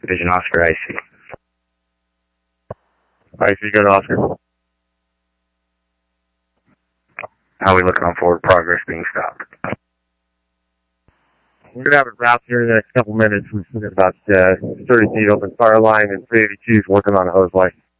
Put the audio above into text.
Division Oscar IC. IC, go to Oscar. How are we looking on forward progress being stopped? We're going to have it wrapped here in the next couple minutes. We've got about 30 feet open fire line and 382s working on a hose line.